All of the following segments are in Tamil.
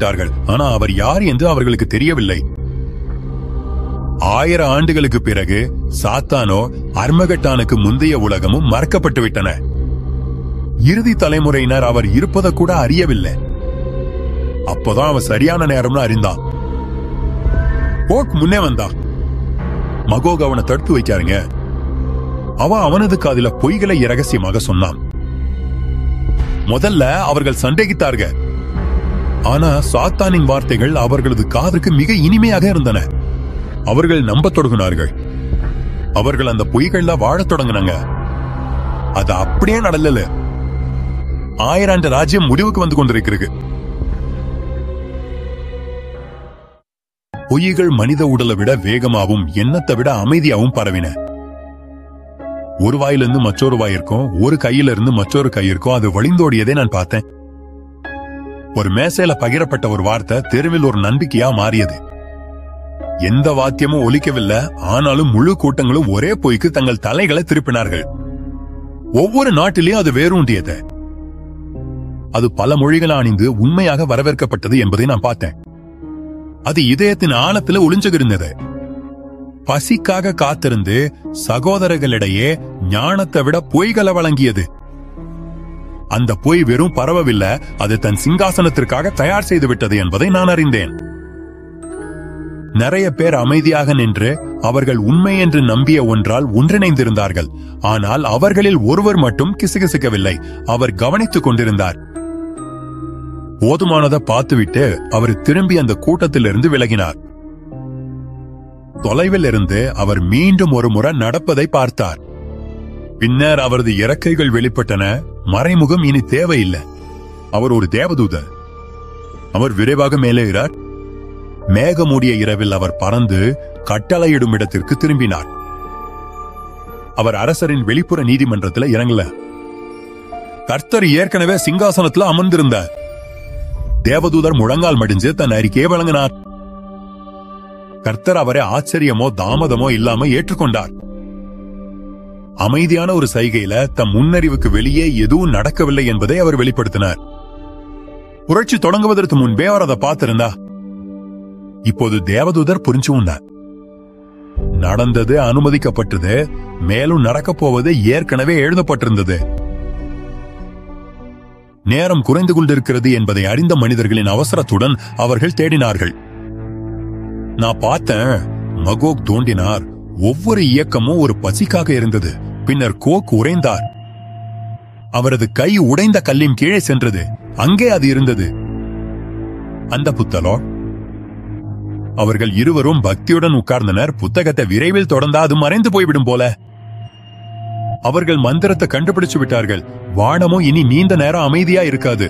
விட்டார்கள். ஆனா அவர் யார் என்று அவர்களுக்கு தெரியவில்லை. 1000 ஆண்டுகளுக்கு பிறகு சாத்தானோ அர்மகட்டானுக்கு முந்தைய உலகமும் மறக்கப்பட்டு விட்டன. இறுதி தலைமுறையினர் அவர் இருப்பதை கூட அறியவில்லை. அப்பதான் அவன் சரியான நேரம்னு அறிந்தான். கோக் முன்னே வந்தான். மகோக் அவனை தடுத்து வைக்காருங்க. அவன் அவனது காதில பொய்களை இரகசியமாக சொன்னான். முதல்ல அவர்கள் சண்டையிட்டார்கள். ஆனா சாத்தானின் வார்த்தைகள் அவர்களது காதுக்கு மிக இனிமையாக இருந்தன. அவர்கள் நம்ப தொடங்கினார்கள். அவர்கள் அந்த பொய்கள்ல வாழத் தொடங்கினாங்க. அது அப்படியே நடக்கல. 1000 ஆண்டு ராஜ்யம் முடிவுக்கு வந்து கொண்டிருக்கிறது. பொய்கள் மனித உடலை விட வேகமாகவும் எண்ணத்தை விட அமைதியாகவும் பரவின. ஒரு வாயிலிருந்து மற்றொரு வாயிருக்கும், ஒரு கையிலிருந்து மற்றொரு கையிருக்கும் அது வழிந்தோடியதை நான் பார்த்தேன். ஒரு மேசையில பகிரப்பட்ட ஒரு வார்த்தை தெருவில் ஒரு நம்பிக்கையா மாறியது. எந்த வாத்தியமும் ஒலிக்கவில்லை. ஆனாலும் முழு கூட்டங்களும் ஒரே பொய்க்கு தங்கள் தலைகளை திருப்பினார்கள். ஒவ்வொரு நாட்டிலேயும் அது வேரூன்றியது. அது பல மொழிகளை அணிந்து உண்மையாக வரவேற்கப்பட்டது என்பதை நான் பார்த்தேன். அது இதயத்தின் ஆழத்தில் ஒளிஞ்சிருந்தது. பசிக்காக காத்திருந்து சகோதரர்களிடையே ஞானத்தை விட பொய்களை வழங்கியது. அந்த பொய் வெறும் பரவவில்லை, அது தன் சிங்காசனத்திற்காக தயார் செய்து விட்டது என்பதை நான் அறிந்தேன். நிறைய பேர் அமைதியாக நின்று அவர்கள் உண்மை என்று நம்பிய ஒன்றால் ஒன்றிணைந்திருந்தார்கள். ஆனால் அவர்களில் ஒருவர் மட்டும் கிசுகிசுக்கவில்லை. அவர் கவனித்துக் கொண்டிருந்தார். போதுமானதை பார்த்துவிட்டு அவர் திரும்பி அந்த கூட்டத்திலிருந்து விலகினார். தொலைவில் இருந்து அவர் மீண்டும் ஒரு முறை நடப்பதை பார்த்தார். பின்னர் அவரது இறக்கைகள் வெளிப்பட்டன. மறைமுகம் இனி தேவையில்லை. அவர் ஒரு தேவதூதர். அவர் விரைவாக மேலேறார். மேகமூடிய இரவில் அவர் பறந்து கட்டளையிடும் இடத்திற்கு திரும்பினார். அவர் அரசரின் வெளிப்புற நீதிமன்றத்தில் இறங்கல. கர்த்தர் ஏற்கனவே சிங்காசனத்தில் அமர்ந்திருந்தார். தேவதூதர் முழங்கால் மடிஞ்சு தன் அறிக்கையை வழங்கினார். கர்த்தர் அவரை ஆச்சரியமோ தாமதமோ இல்லாம ஏற்றுக்கொண்டார். அமைதியான ஒரு சைகையில தம் முன்னறிவுக்கு வெளியே எதுவும் நடக்கவில்லை என்பதை அவர் வெளிப்படுத்தினார். புரட்சி தொடங்குவதற்கு முன்பே அவர் அதை பார்த்திருந்தா. இப்போது தேவதூதர் புரிஞ்சு உண்டார். நடந்தது அனுமதிக்கப்பட்டது. மேலும் நடக்கப் போவது ஏற்கனவே எழுதப்பட்டிருந்தது. நேரம் குறைந்து கொண்டிருக்கிறது என்பதை அறிந்த மனிதர்களின் அவசரத்துடன் அவர்கள் தேடினார்கள். நான் பார்த்தேன். மகோக் தோண்டினார். ஒவ்வொரு இயக்கமும் ஒரு பசிக்காக இருந்தது. பின்னர் கோக் உறைந்தார். அவரது கை உடைந்த கல்லின் கீழே சென்றது. அங்கே அது இருந்தது. அந்த புத்தலோ. அவர்கள் இருவரும் பக்தியுடன் உட்கார்ந்தனர். புத்தகத்தை விரைவில் தொடர்ந்தா அது மறைந்து போய்விடும் போல. அவர்கள் மந்திரத்தை கண்டுபிடிச்சு விட்டார்கள். வானமும் இனி நீண்ட நேரம் அமைதியா இருக்காது.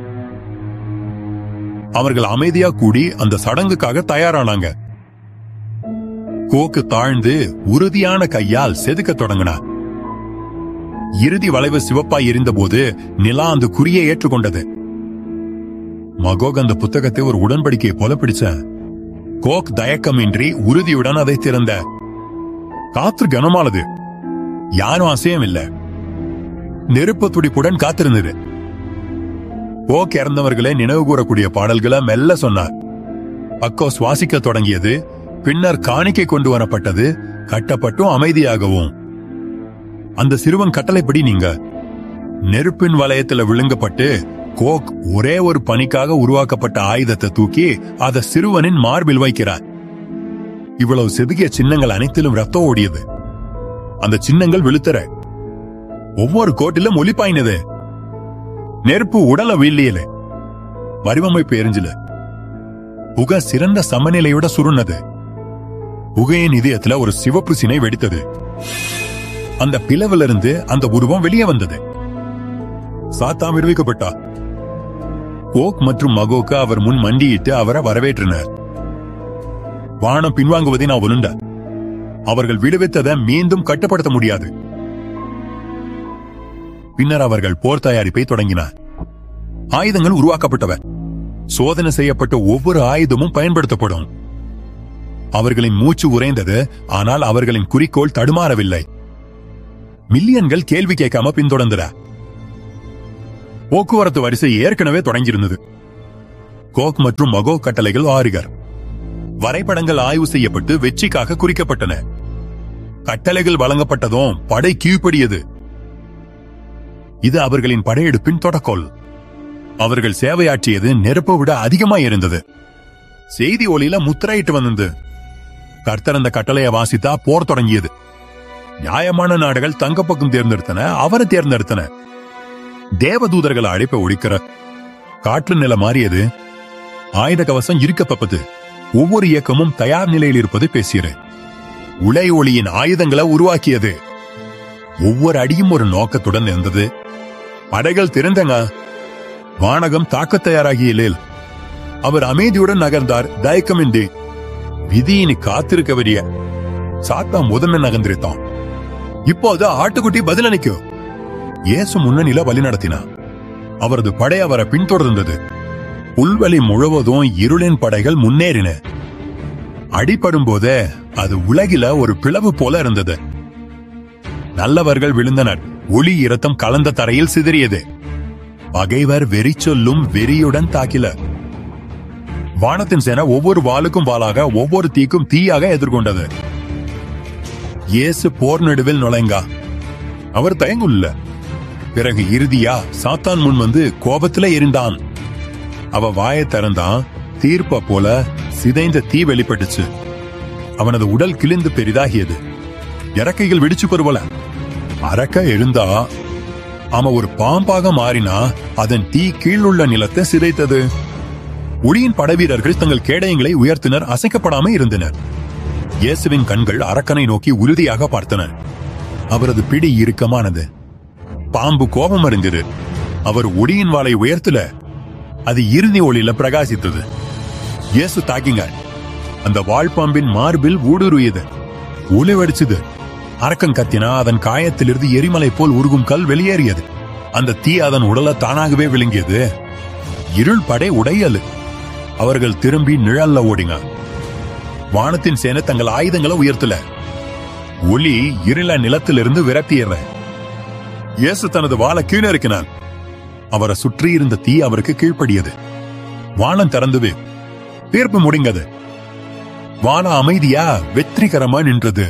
அவர்கள் அமைதியா கூடி அந்த சடங்குக்காக தயாரானாங்க. கோக்கு தாழ்ந்து உறுதியான கையால் செதுக்க தொடங்கினார். இறுதி வளைவு சிவப்பாய் இருந்தபோது நிலா அந்த குறியை ஏற்றுக்கொண்டது. மகோக் அந்த புத்தகத்தை ஒரு உடன்படிக்கையை போல பிடிச்ச. கோக் தயக்கமின்றி உறுதியுடன் அதை திறந்த. காற்று கனமானது. யாரும் அசையம் இல்லை. நெருப்பு துடிப்புடன் காத்திருந்தது. கோக் இறந்தவர்களை நினைவு கூறக்கூடிய பாடல்களை மெல்ல சொன்னார். அக்கோ சுவாசிக்க தொடங்கியது. பின்னர் காணிக்கை கொண்டு வரப்பட்டது. கட்டப்பட்டும் அமைதியாகவும். அந்த சிறுவன் கட்டளைப்படி நீங்க. நெருப்பின் வளையத்தில் விழுங்கப்பட்டு கோக் ஒரே ஒரு பணிக்காக உருவாக்கப்பட்ட ஆயுதத்தை தூக்கி அதை சிறுவனின் மார்பில் வைக்கிறார். இவ்வளவு செதுக்கிய சின்னங்கள் அனைத்திலும் ரத்தம் ஓடியது. அந்த சின்னங்கள் வெளுத்தர. ஒவ்வொரு கோட்டிலும் ஒளி பாய்னது. நெருப்பு உடல வீழ்லியல. வடிவமைப்பு எரிஞ்சல. புகை சிறந்த சமநிலையோட சுருண்டது. புகையின் இதயத்துல ஒரு சிவப்பு சினை வெடித்தது. அந்த பிளவிலிருந்து அந்த உருவம் வெளியே வந்தது. சாத்தான் விடுவிக்கப்பட்டா. கோக் மற்றும் மகோக்கு அவர் முன் மண்டியிட்டு அவரை வரவேற்றனர். வானம் பின்வாங்குவதை நான் உணர்ந்த. அவர்கள் விடுவித்ததை மீண்டும் கட்டுப்படுத்த முடியாது. பின்னர் அவர்கள் போர் தயாரிப்பை தொடங்கினார். ஆயுதங்கள் உருவாக்கப்பட்டவ. சோதனை செய்யப்பட்ட ஒவ்வொரு ஆயுதமும் பயன்படுத்தப்படும். அவர்களின் மூச்சு உறைந்தது. ஆனால் அவர்களின் குறிக்கோள் தடுமாறவில்லை. மில்லியன்கள் கேள்வி கேட்காம பின்தொடர்ந்தன. போக்குவரத்து வரிசை ஏற்கனவே தொடங்கியிருந்தது. கோக் மற்றும் மகோக் கட்டளைகள் ஆரிகர். வரைபடங்கள் ஆய்வு செய்யப்பட்டு வெற்றிக்காக குறிக்கப்பட்டன. கட்டளைகள் வழங்கப்பட்டதும் படை கீழ்ப்படியது. இது அவர்களின் படையெடுப்பின் தொடக்கோள். அவர்கள் சேவையாற்றியது நெருப்பை விட அதிகமாய் இருந்தது. செய்தி ஒளியில முத்திரையிட்டு வந்தது. கர்த்தர் அந்த கட்டளையை வாசித்தா போர் தொடங்கியது. நியாயமான நாடுகள் தங்க பக்கம் தேர்ந்தெடுத்தன, அவரை தேர்ந்தெடுத்தன. தேவதூதர்கள் அழைப்பை ஒழிக்கிற காற்று நில மாறியது. ஆயுத கவசம் இருக்கப்பட்டது. ஒவ்வொரு இயக்கமும் தயார் நிலையில் இருப்பது பேசியது. உலை ஒளியின் ஆயுதங்களை உருவாக்கியது. ஒவ்வொரு அடியும் ஒரு நோக்கத்துடன் இருந்தது. படைகள் திறந்தங்க. வானகம் தாக்க தயாராகியலில் அவர் அமைதியுடன் நகர்ந்தார். தயக்கமின்றி விதியினி காத்திருக்க வரிய சாத்தா முதன்மை நகர்ந்திருத்தான். இப்போது ஆட்டுக்குட்டி பதிலளிக்கும். இயேசு முன்னணியில வழி நடத்தினார். அவரது படை அவரை பின்தொடர்ந்தது. புல்வெளி முழுவதும் இருளின் படைகள் முன்னேறின. அடிபடும் போதே அது உலகில ஒரு பிளவு போல இருந்தது. நல்லவர்கள் விழுந்தனர். ஒளி இரத்தம் கலந்த தரையில் சிதறியது. பகைவர் வெறி சொல்லும் வெறியுடன் தாக்கில. வானத்தின் சேனை ஒவ்வொரு வாளுக்கும் வாளாக, ஒவ்வொரு தீக்கும் தீயாக எதிர்கொண்டது. இயேசு போர் நடுவில் நுழைங்கா. அவர் தயங்குள்ள. பிறகு இறுதியா சாத்தான் முன் வந்து கோபத்துல எரிந்தான். அவ வாயை திறந்தான். தீர்ப்ப போல சிதைந்த தீ வெளிப்பட்டுச்சு. அவனது உடல் கிழிந்து பெரிதாகியது. இறக்கைகள் வெடிச்சு பருவல. அரக்க எழுந்தா அவன் ஒரு பாம்பாக மாறினா அதன் தீ கீழுள்ள நிலத்தை சிதைத்தது. ஒளியின் படைவீரர்கள் தங்கள் கேடயங்களை உயர்த்தினர். அசைக்கப்படாம இருந்தனர். இயேசுவின் கண்கள் அரக்கனை நோக்கி உறுதியாக பார்த்தன. அவரது பிடி இறுக்கமானது. பாம்பு கோபம் அறிந்தது. அவர் ஒளியின் வாளை உயர்த்தல. அது இறுதி ஒளியில பிரகாசித்தது. இயேசு தாக்கிங்க. அந்த வாழ்பாம்பின் மார்பில் ஊடுருவியது. ஒளி வெடிச்சது. அரக்கன் கத்தினா அதன் காயத்திலிருந்து எரிமலை போல் உருகும் கல் வெளியேறியது. அந்த தீ அதன் உடலை தானாகவே விழுங்கியது. இருள் படை உடையலு. அவர்கள் திரும்பி நிழல்ல ஓடிங்க. வானத்தின் சேனை தங்கள் ஆயுதங்களை உயர்த்தல. ஒளி இருள நிலத்திலிருந்து விரட்டியற. இயேசு தனது வாளை கீழிறக்கினார். அவரை சுற்றி இருந்த தீ அவருக்கு கீழ்ப்படியது. வானம் திறந்தது. தீர்ப்பு முடிந்தது. வானம் அமைதியா வெற்றிகரமா நின்றது.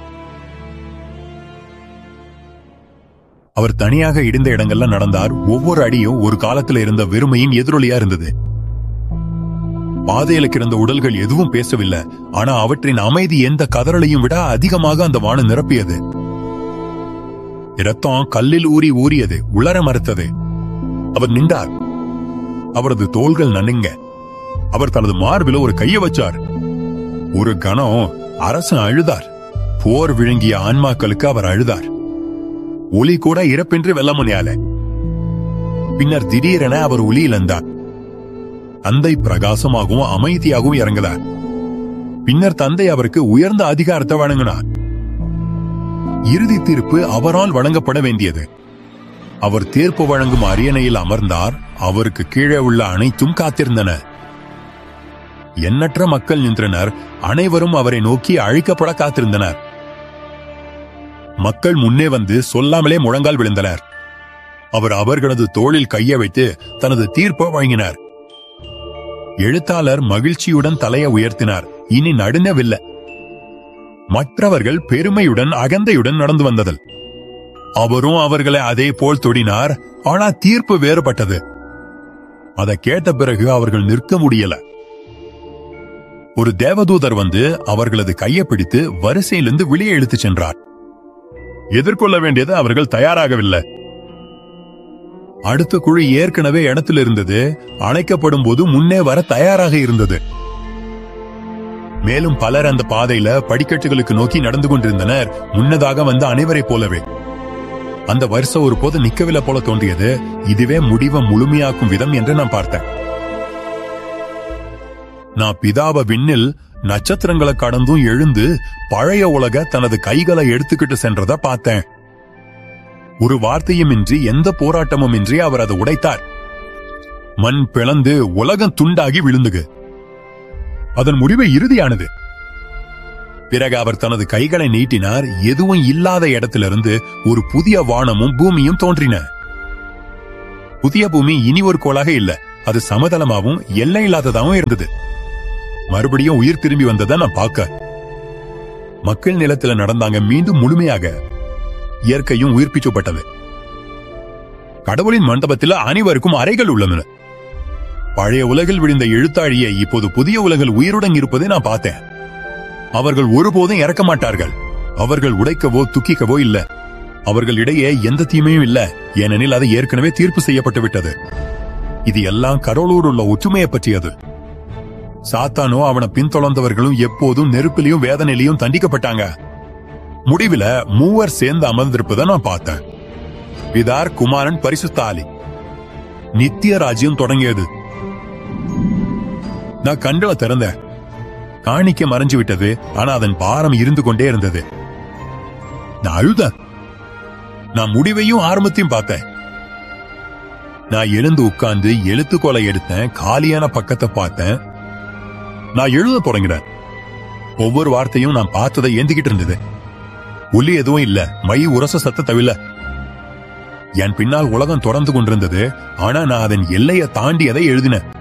அவர் தனியாக இடிந்த இடங்கள்ல நடந்தார். ஒவ்வொரு அடியும் ஒரு காலத்துல இருந்த வெறுமையின் எதிரொலியா இருந்தது. பாதையில கிடந்த உடல்கள் எதுவும் பேசவில்லை. ஆனா அவற்றின் அமைதி எந்த கதறலையும் விட அதிகமாக அந்த வானம் நிரப்பியது. இரத்தம் கல்லில் ஊறியது. உலர மறுத்தது. அவர் நின்றார். அவரது தோள்கள் நனைங்க. அவர் தனது மார்பில ஒரு கையை வச்சார். ஒரு கணம் அரசன் அழுதார். போர் விழுங்கிய ஆன்மாக்களுக்கு அவர் அழுதார். ஒளி கூட இறப்பின்றி வெல்ல முடியால. பின்னர் திடீரென அவர் ஒளி இழந்தார். தந்தை பிரகாசமாகவும் அமைதியாகவும் இறங்கினார். பின்னர் தந்தை அவருக்கு உயர்ந்த அதிகாரத்தை வழங்கினார். இறுதி தீர்ப்பு அவரால் வழங்கப்பட வேண்டியது. அவர் தீர்ப்பு வழங்கும் அரியணையில் அமர்ந்தார். அவருக்கு கீழே உள்ள அனைத்தும் காத்திருந்தன. எண்ணற்ற மக்கள் நின்றனர். அனைவரும் அவரை நோக்கி அழைக்கப்பட காத்திருந்தனர். மக்கள் முன்னே வந்து சொல்லாமலே முழங்கால் விழுந்தனர். அவர் அவர்களது தோளில் கையை வைத்து தனது தீர்ப்பை வழங்கினார். எழுத்தாளர் மகிழ்ச்சியுடன் தலையை உயர்த்தினார். இனி நடுங்கவில்லை. மற்றவர்கள் பெருமையுடன் அகந்தையுடன் நடந்து வந்ததல். அவரும் அவர்களை அதே போல் தொடினார். ஆனா தீர்ப்பு வேறுபட்டது. அதை கேட்ட பிறகு அவர்கள் நிற்க முடியல. ஒரு தேவதூதர் வந்து அவர்களது கையை பிடித்து வரிசையிலிருந்து வெளியே இழுத்து சென்றார். எதிர்கொள்ள வேண்டியது அவர்கள் தயாராகவில்லை. அடுத்த குழு ஏற்கனவே இடத்தில் இருந்தது. அணைக்கப்படும் போது முன்னே வர தயாராக இருந்தது. மேலும் பலர் அந்த பாதையில படிக்கட்டுகளுக்கு நோக்கி நடந்து கொண்டிருந்தனர். முன்னதாக வந்த அனைவரை போலவே அந்த வருஷம் ஒரு போது நிக்கவில்லை போல தோன்றியது. இதுவே முடிவை முழுமையாக்கும் விதம் என்று நான் பார்த்தேன். நான் பிதாவ விண்ணில் நட்சத்திரங்களை கடந்தும் எழுந்து பழைய உலக தனது கைகளை எடுத்துக்கிட்டு சென்றதை பார்த்தேன். ஒரு வார்த்தையும் இன்றி, எந்த போராட்டமும் இன்றி அவர் அதை உடைத்தார். மண் பிளந்து உலகம் துண்டாகி விழுந்துகு. அதன் முடிவு இறுதியானது. பிறகு அவர் தனது கைகளை நீட்டினார். எதுவும் இல்லாத இடத்திலிருந்து ஒரு புதிய வானமும் பூமியும் தோன்றின. புதிய பூமி இனி ஒரு கோளாக இல்ல. அது சமதளமாவும் எல்லை இல்லாததாகவும் இருந்தது. மறுபடியும் உயிர் திரும்பி வந்ததை நான் பார்க்க. மக்கள் நிலத்துல நடந்தாங்க. மீண்டும் முழுமையாக இயற்கையும் உயிர்ப்பிக்கப்பட்டது. கடவுளின் மண்டபத்தில் அனைவருக்கும் அறைகள் உள்ளன. பழைய உலகில் விழுந்த எழுத்தாழியை இப்போது புதிய உலகில் உயிருடன் இருப்பதை நான் பார்த்தேன். அவர்கள் ஒருபோதும் இறக்க மாட்டார்கள். அவர்கள் உடைக்கவோ துக்கிக்கவோ இல்ல. அவர்கள் இடையே எந்த தீமையும் இல்ல, ஏனெனில் அது ஏற்கனவே தீர்ப்பு செய்யப்பட்டு விட்டது. இது எல்லாம் கடவுளோடு உள்ள ஒற்றுமையை பற்றியது. சாத்தானோ அவனை பின்தொடர்ந்தவர்களும் எப்போதும் நெருப்பிலையும் வேதனையிலையும் தண்டிக்கப்பட்டாங்க. முடிவுல மூவர் சேர்ந்து அமர்ந்திருப்பதை நான் பார்த்தேன். பிதார், குமாரன், பரிசுத்த ஆவி. நித்திய ராஜ்யம் தொடங்கியது. நான் கண்களை திறந்தேன். காணிக்க மறைஞ்சு விட்டது, ஆனா அதன் பாரம் இருந்து கொண்டே இருந்தது. நான் அழுதேன். நான் முடிவையும் ஆரம்பத்தையும் பார்த்தேன். நான் எழுந்து உட்கார்ந்து எழுத்துக்கோலை எடுத்தேன். காலியான பக்கத்தை பார்த்தேன். நான் எழுத தொடங்கினேன். ஒவ்வொரு வார்த்தையும் நான் பார்த்ததை ஏந்திக்கிட்டு இருந்தது. ஒலி எதுவும் இல்ல, மை உரச சத்த தவிர. என் பின்னால் உலகம் தொடர்ந்து கொண்டிருந்தது, ஆனா நான் அதன் எல்லையை தாண்டி அதை எழுதினேன்.